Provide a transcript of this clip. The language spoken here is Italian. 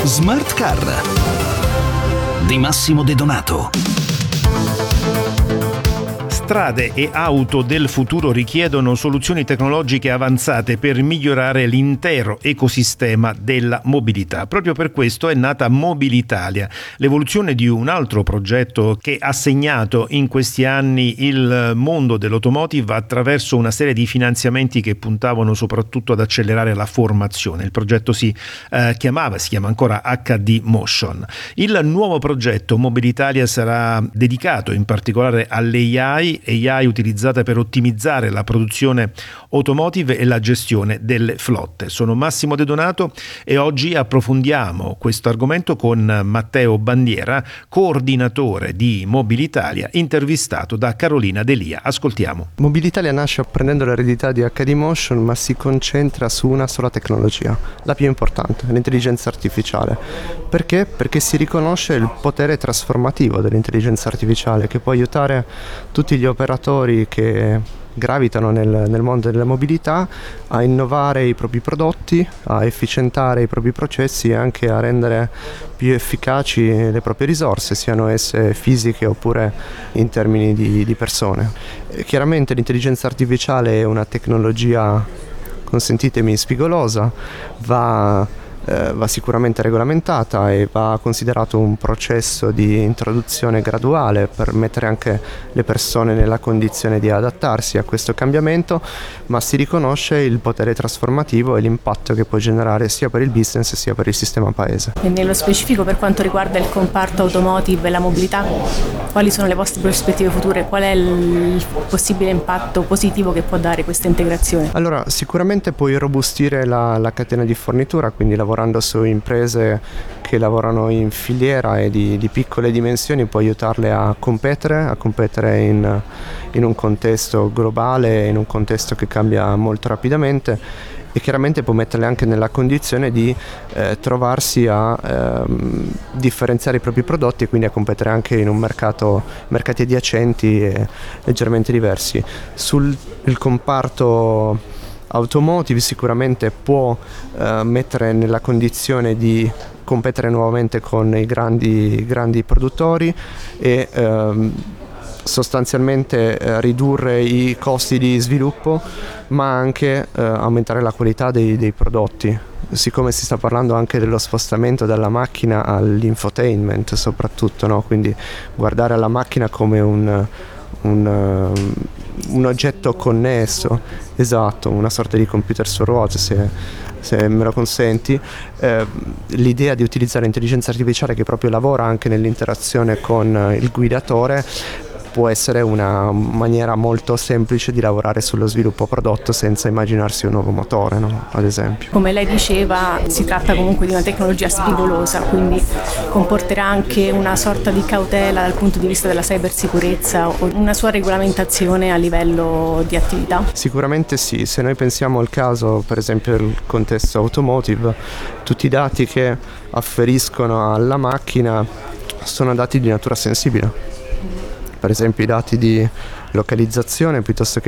Smart Car di Massimo De Donato. Strade e auto del futuro richiedono soluzioni tecnologiche avanzate per migliorare l'intero ecosistema della mobilità. Proprio per questo è nata Mobilitalia, l'evoluzione di un altro progetto che ha segnato in questi anni il mondo dell'automotive attraverso una serie di finanziamenti che puntavano soprattutto ad accelerare la formazione. Il progetto si chiama ancora HD Motion. Il nuovo progetto Mobilitalia sarà dedicato in particolare all'AI utilizzata per ottimizzare la produzione automotive e la gestione delle flotte. Sono Massimo De Donato e oggi approfondiamo questo argomento con Matteo Bandiera, coordinatore di Mobilitalia, intervistato da Carolina Delia. Ascoltiamo. Mobilitalia nasce prendendo l'eredità di HD Motion, ma si concentra su una sola tecnologia, la più importante, l'intelligenza artificiale. Perché? Perché si riconosce il potere trasformativo dell'intelligenza artificiale, che può aiutare tutti gli operatori che gravitano nel mondo della mobilità a innovare i propri prodotti, a efficientare i propri processi e anche a rendere più efficaci le proprie risorse, siano esse fisiche oppure in termini di persone. Chiaramente l'intelligenza artificiale è una tecnologia, consentitemi, spigolosa, va sicuramente regolamentata e va considerato un processo di introduzione graduale per mettere anche le persone nella condizione di adattarsi a questo cambiamento, ma si riconosce il potere trasformativo e l'impatto che può generare sia per il business sia per il sistema paese. E nello specifico, per quanto riguarda il comparto automotive e la mobilità, quali sono le vostre prospettive future? Qual è il possibile impatto positivo che può dare questa integrazione? Allora, sicuramente puoi robustire la catena di fornitura, quindi lavorando su imprese che lavorano in filiera e di piccole dimensioni, può aiutarle a competere in un contesto globale, in un contesto che cambia molto rapidamente, e chiaramente può metterle anche nella condizione di trovarsi a differenziare i propri prodotti e quindi a competere anche in mercati adiacenti e leggermente diversi. Sul comparto automotive sicuramente può mettere nella condizione di competere nuovamente con i grandi produttori e sostanzialmente ridurre i costi di sviluppo, ma anche aumentare la qualità dei prodotti. Siccome si sta parlando anche dello spostamento dalla macchina all'infotainment soprattutto, no? Quindi guardare alla macchina come un oggetto connesso, esatto, una sorta di computer su ruote, se me lo consenti. L'idea di utilizzare l'intelligenza artificiale che proprio lavora anche nell'interazione con il guidatore può essere una maniera molto semplice di lavorare sullo sviluppo prodotto senza immaginarsi un nuovo motore, no? Ad esempio. Come lei diceva, si tratta comunque di una tecnologia spigolosa, quindi comporterà anche una sorta di cautela dal punto di vista della cybersicurezza o una sua regolamentazione a livello di attività? Sicuramente sì, se noi pensiamo al caso per esempio del contesto automotive, tutti i dati che afferiscono alla macchina sono dati di natura sensibile. Per esempio i dati di localizzazione piuttosto che